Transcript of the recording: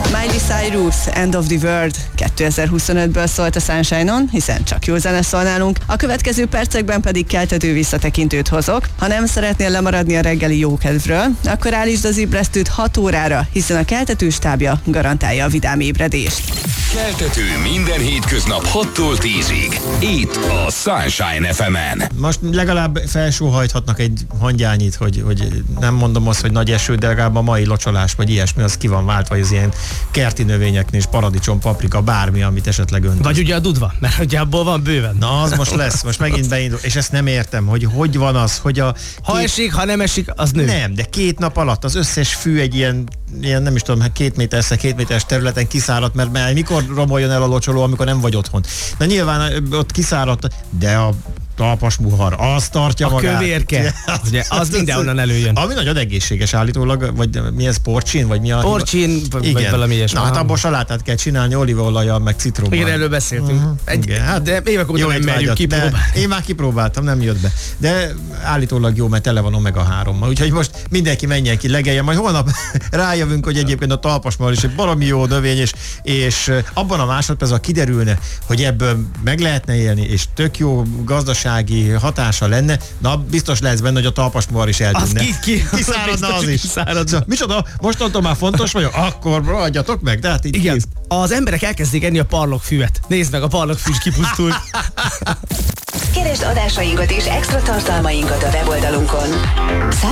Miley Cyrus, End of the World 2025-ből szólt a Sunshine-on, hiszen csak jó zene szól nálunk. A következő percekben pedig keltető visszatekintőt hozok. Ha nem szeretnél lemaradni a reggeli jókedvről, akkor állítsd az ébresztőt 6 órára, hiszen a keltető stábja garantálja a vidám ébredést. Keltető minden hétköznap 6-tól 10-ig. Itt a Sunshine FM-en. Most legalább felsóhajthatnak egy hangyányit, hogy nem mondom azt, hogy nagy eső, de legalább a mai locsolás, vagy ilyesmi, az ki van váltva, hogy az ilyen kerti növényeknél, paradicsom, paprika, bármi, amit esetleg önt. Vagy ugye a dudva, mert ugye abból van bőven. Na, az most lesz, most megint beindul, és ezt nem értem, hogy van az, hogy ha esik, ha nem esik, az nő. Nem, de 2 nap alatt az összes fű egy ilyen nem is tudom, 2 méteres területen kiszáradt, mert mikor romoljon el a locsoló, amikor nem vagy otthon. Na nyilván ott kiszáradt, de a talpasmuhar, az tartja a magát. Kövérke, ugye, az mindenhonnan előjön. Ami nagyon egészséges állítólag, vagy mi ez, porcsin, vagy mi a... Porcsin, vagy valami ilyesmi. Na hát abból salátát kell csinálni, olívaolajjal, meg citrommal. Igen, erről beszéltünk. De évek óta nem merjük kipróbálni. Én már kipróbáltam, nem jött be. De állítólag jó, mert tele van omega-3-mal. Úgyhogy most mindenki menjen ki, legeljen, majd holnap rájövünk, hogy egyébként a talpasmuhar is egy baromi jó növény, és abban a másodpercben kiderülne, hogy ebből meg lehetne élni, és tök jó gazdasági hatása lenne, na biztos lesz benne, hogy a talpasmuhar is eltűnne. Kiszáradna az is. Szóval, micsoda, mostantól már fontos vagyok, akkor adjatok meg, de hát így igen, az emberek elkezdik enni a parlokfüvet. Nézd meg, a parlokfű is kipusztult. Keresd adásainkat és extra tartalmainkat a weboldalunkon.